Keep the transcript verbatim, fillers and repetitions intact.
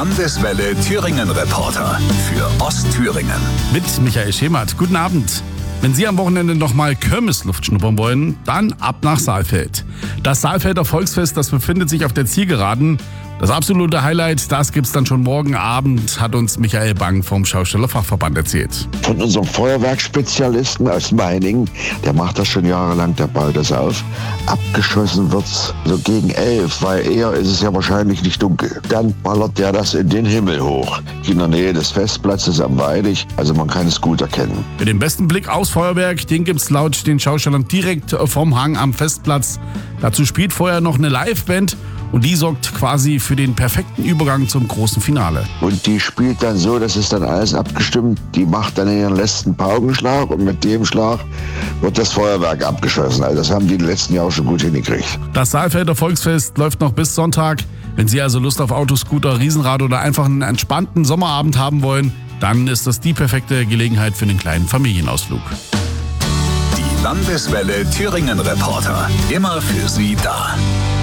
Landeswelle Thüringen Reporter für Ostthüringen. Mit Michael Schemert. Guten Abend. Wenn Sie am Wochenende nochmal Kirmesluft schnuppern wollen, dann ab nach Saalfeld. Das Saalfelder Volksfest, das befindet sich auf der Zielgeraden. Das absolute Highlight, das gibt's dann schon morgen Abend, hat uns Michael Bang vom Schaustellerfachverband erzählt. Von unserem Feuerwerksspezialisten aus Meiningen, der macht das schon jahrelang, der baut das auf. Abgeschossen wird's so gegen elf, weil eher ist es ja wahrscheinlich nicht dunkel. Dann ballert der das in den Himmel hoch, in der Nähe des Festplatzes am Weidig, also man kann es gut erkennen. Für den besten Blick aufs Feuerwerk, den gibt's laut den Schaustellern direkt vom Hang am Festplatz. Dazu spielt vorher noch eine Liveband. Und die sorgt quasi für den perfekten Übergang zum großen Finale. Und die spielt dann so, das ist dann alles abgestimmt. Die macht dann ihren letzten Paukenschlag und mit dem Schlag wird das Feuerwerk abgeschossen. Also das haben die in den letzten Jahren schon gut hingekriegt. Das Saalfelder Volksfest läuft noch bis Sonntag. Wenn Sie also Lust auf Autoscooter, Riesenrad oder einfach einen entspannten Sommerabend haben wollen, dann ist das die perfekte Gelegenheit für einen kleinen Familienausflug. Die Landeswelle Thüringen Reporter, immer für Sie da.